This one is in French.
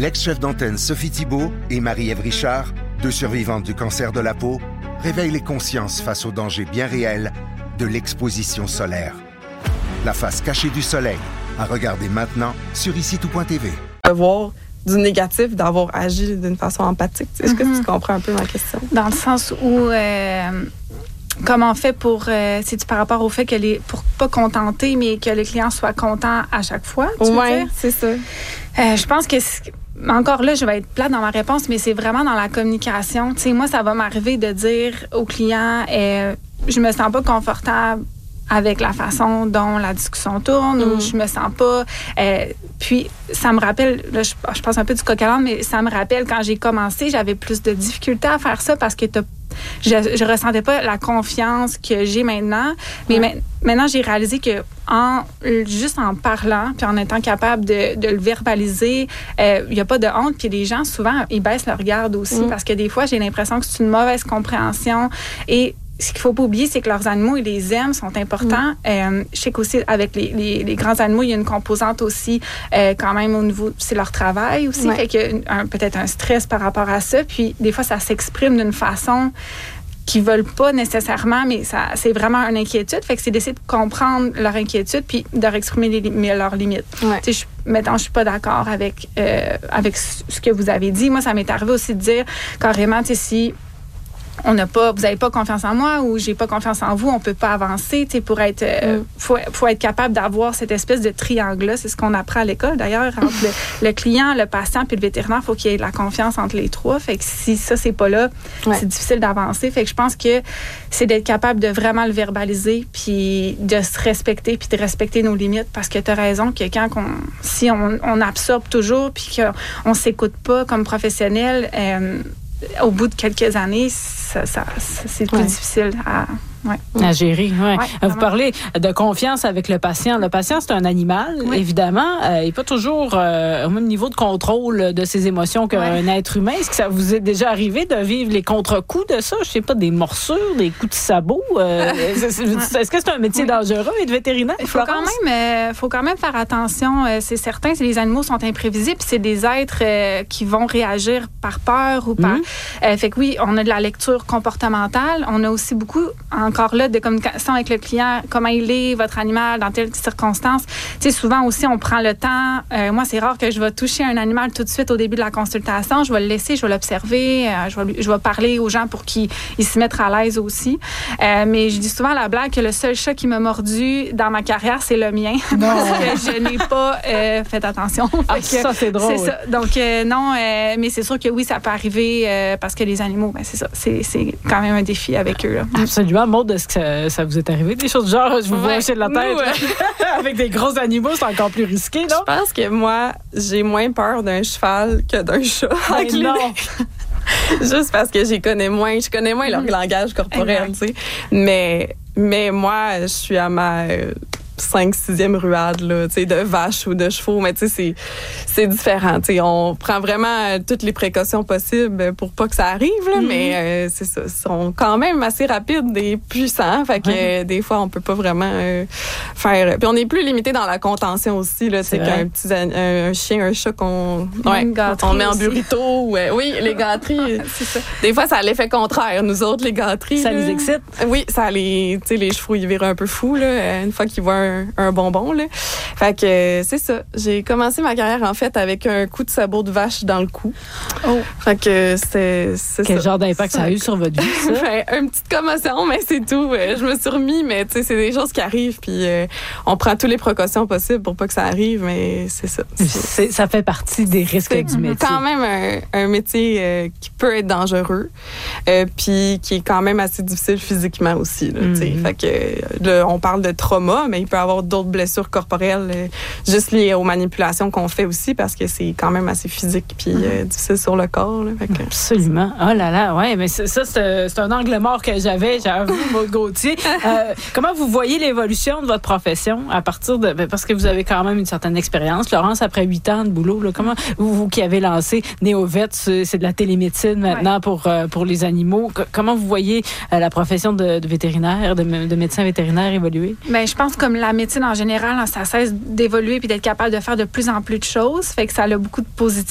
L'ex-chef d'antenne Sophie Thibault et Marie-Ève Richard, 2 survivantes du cancer de la peau, réveillent les consciences face aux dangers bien réels de l'exposition solaire. La face cachée du soleil, à regarder maintenant sur icitout.tv. Voir du négatif d'avoir agi d'une façon empathique. Est-ce que tu comprends un peu ma question? Dans le sens où... comment on fait pour... c'est-tu par rapport au fait que pour pas contenter, mais que le client soit content à chaque fois? Oui, c'est ça. Je pense que... Encore là, je vais être plate dans ma réponse, mais c'est vraiment dans la communication. Tu sais, moi, ça va m'arriver de dire au client, je me sens pas confortable avec la façon dont la discussion tourne, ou je me sens pas... puis, ça me rappelle, là, je passe un peu du coq à l'âne, mais ça me rappelle quand j'ai commencé, j'avais plus de difficultés à faire ça parce que je ressentais pas la confiance que j'ai maintenant. Mais maintenant, j'ai réalisé que juste en parlant, puis en étant capable de le verbaliser, il n'y a pas de honte. Puis les gens, souvent, ils baissent leur garde aussi parce que des fois, j'ai l'impression que c'est une mauvaise compréhension. Et ce qu'il ne faut pas oublier, c'est que leurs animaux, ils les aiment, sont importants. Je sais qu'aussi, avec les grands animaux, il y a une composante aussi, quand même, au niveau... C'est leur travail aussi. Fait qu'il y a peut-être un stress par rapport à ça. Puis, des fois, ça s'exprime d'une façon qu'ils ne veulent pas nécessairement, mais c'est vraiment une inquiétude. Fait que c'est d'essayer de comprendre leur inquiétude puis de leur exprimer leurs limites. Tu sais, mettons, je suis pas d'accord avec ce que vous avez dit. Moi, ça m'est arrivé aussi de dire carrément, tu sais, si... vous n'avez pas confiance en moi ou j'ai pas confiance en vous, on peut pas avancer. Pour être, faut être capable d'avoir cette espèce de triangle-là. C'est ce qu'on apprend à l'école, d'ailleurs, entre le client, le patient puis le vétérinaire. Il faut qu'il y ait de la confiance entre les trois. Fait que si ça, c'est pas là, c'est difficile d'avancer. Fait que je pense que c'est d'être capable de vraiment le verbaliser puis de se respecter puis de respecter nos limites parce que tu as raison que si on absorbe toujours puis qu'on s'écoute pas comme professionnel, au bout de quelques années, c'est plus difficile à gérer. Vous parlez de confiance avec le patient. Le patient, c'est un animal, évidemment. Il n'est pas toujours au même niveau de contrôle de ses émotions qu'un être humain. Est-ce que ça vous est déjà arrivé de vivre les contre-coups de ça? Je ne sais pas, des morsures, des coups de sabot? Est-ce que c'est un métier dangereux, être vétérinaire? Il faut quand même faire attention. C'est certain, les animaux sont imprévisibles. C'est des êtres qui vont réagir par peur ou par... fait que oui, on a de la lecture comportementale. On a aussi beaucoup... encore là, de communication avec le client, comment il est, votre animal, dans telles circonstances. Tu sais, souvent aussi, on prend le temps. Moi, c'est rare que je vais toucher un animal tout de suite au début de la consultation. Je vais le laisser, je vais l'observer, je vais parler aux gens pour qu'ils se mettent à l'aise aussi. Mais je dis souvent à la blague que le seul chat qui m'a mordu dans ma carrière, c'est le mien. Parce que je n'ai pas fait attention. Ça, c'est drôle. C'est ça. Donc, non, mais c'est sûr que oui, ça peut arriver parce que les animaux, c'est ça. C'est quand même un défi avec eux. Là. Absolument. Maud, est-ce que ça vous est arrivé? Des choses du genre, je vous vois hocher de la tête. Avec des gros animaux, c'est encore plus risqué, non? Je pense que moi, j'ai moins peur d'un cheval que d'un chat. Non! Juste parce que je connais moins leur langage corporel, tu sais. Mais moi, je suis à ma 5-6e ruade là, de vaches ou de chevaux, mais c'est différent. On prend vraiment toutes les précautions possibles pour pas que ça arrive, là, mais c'est ça. Ils sont quand même assez rapides et puissants, fait que des fois, on peut pas vraiment faire... Puis on est plus limité dans la contention aussi, là, qu'un chien, un chat qu'on met en burrito. Oui, les gâteries. C'est ça. Des fois, ça a l'effet contraire. Nous autres, les gâteries... Ça les excite? Oui, les chevaux, ils virent un peu fous, là, une fois qu'ils voient un bonbon, là. Fait que c'est ça. J'ai commencé ma carrière, en fait, avec un coup de sabot de vache dans le cou. Fait que c'est Quel genre d'impact ça a eu sur votre vie, ça? Une petite commotion, mais c'est tout. Je me suis remis, mais tu sais, c'est des choses qui arrivent, puis on prend toutes les précautions possibles pour pas que ça arrive, mais c'est ça. Ça fait partie des risques du métier. C'est quand même un métier qui peut être dangereux, puis qui est quand même assez difficile physiquement aussi, là, fait que là, on parle de trauma, mais il peut y avoir d'autres blessures corporelles juste liées aux manipulations qu'on fait aussi parce que c'est quand même assez physique puis difficile sur le corps. Là, absolument. Oh là là, ouais, mais ça, c'est un angle mort que j'avais, j'avoue, Maud Gauthier. Comment vous voyez l'évolution de votre profession à partir de... Parce que vous avez quand même une certaine expérience. Laurence, après 8 ans de boulot, là, comment vous qui avez lancé NéoVet, c'est de la télémédecine maintenant pour les animaux. Comment vous voyez la profession de vétérinaire, de médecin vétérinaire évoluer? Bien, je pense comme la médecine en général, ça cesse d'évoluer puis d'être capable de faire de plus en plus de choses. Fait que ça a beaucoup de positifs